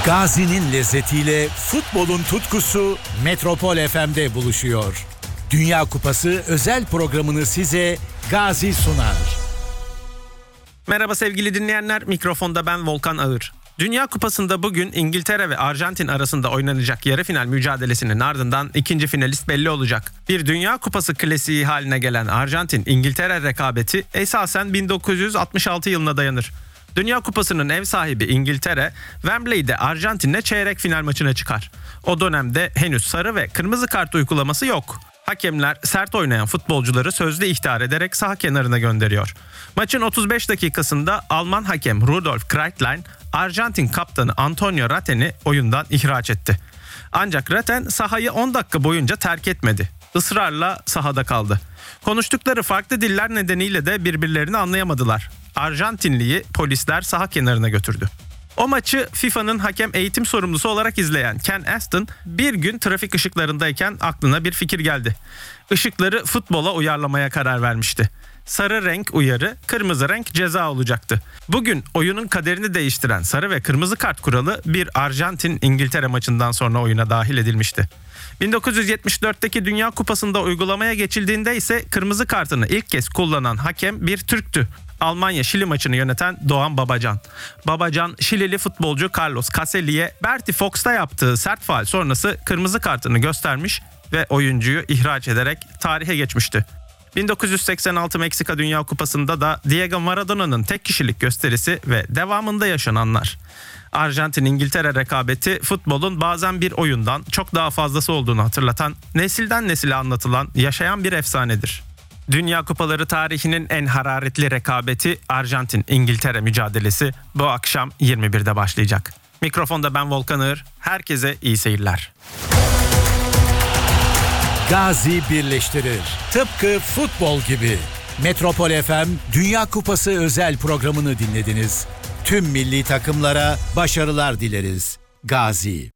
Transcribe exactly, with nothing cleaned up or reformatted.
Gazi'nin lezzetiyle futbolun tutkusu Metropol F M'de buluşuyor. Dünya Kupası özel programını size Gazi sunar. Merhaba sevgili dinleyenler, mikrofonda ben Volkan Ağır. Dünya Kupası'nda bugün İngiltere ve Arjantin arasında oynanacak yarı final mücadelesinin ardından ikinci finalist belli olacak. Bir Dünya Kupası klasiği haline gelen Arjantin-İngiltere rekabeti esasen bin dokuz yüz altmış altı yılına dayanır. Dünya Kupası'nın ev sahibi İngiltere, Wembley'de Arjantin'le çeyrek final maçına çıkar. O dönemde henüz sarı ve kırmızı kart uygulaması yok. Hakemler sert oynayan futbolcuları sözlü ihtar ederek saha kenarına gönderiyor. Maçın otuz beş dakikasında Alman hakem Rudolf Kreitlein, Arjantin kaptanı Antonio Ratten'i oyundan ihraç etti. Ancak Ratten sahayı on dakika boyunca terk etmedi. Israrla sahada kaldı. Konuştukları farklı diller nedeniyle de birbirlerini anlayamadılar. Arjantinliyi polisler saha kenarına götürdü. O maçı FIFA'nın hakem eğitim sorumlusu olarak izleyen Ken Aston bir gün trafik ışıklarındayken aklına bir fikir geldi. Işıkları futbola uyarlamaya karar vermişti. Sarı renk uyarı, kırmızı renk ceza olacaktı. Bugün oyunun kaderini değiştiren sarı ve kırmızı kart kuralı bir Arjantin-İngiltere maçından sonra oyuna dahil edilmişti. bin dokuz yüz yetmiş dörtteki Dünya Kupası'nda uygulamaya geçildiğinde ise kırmızı kartını ilk kez kullanan hakem bir Türktü. Almanya-Şili maçını yöneten Doğan Babacan. Babacan, Şilili futbolcu Carlos Caselli'ye Berti Fox'ta yaptığı sert faul sonrası kırmızı kartını göstermiş ve oyuncuyu ihraç ederek tarihe geçmişti. bin dokuz yüz seksen altı Meksika Dünya Kupası'nda da Diego Maradona'nın tek kişilik gösterisi ve devamında yaşananlar. Arjantin-İngiltere rekabeti futbolun bazen bir oyundan çok daha fazlası olduğunu hatırlatan, nesilden nesile anlatılan, yaşayan bir efsanedir. Dünya Kupaları tarihinin en hararetli rekabeti Arjantin-İngiltere mücadelesi bu akşam yirmi birde başlayacak. Mikrofonda ben Volkan Ağır, herkese iyi seyirler. Gazi birleştirir. Tıpkı futbol gibi. Metropol F M Dünya Kupası özel programını dinlediniz. Tüm milli takımlara başarılar dileriz. Gazi.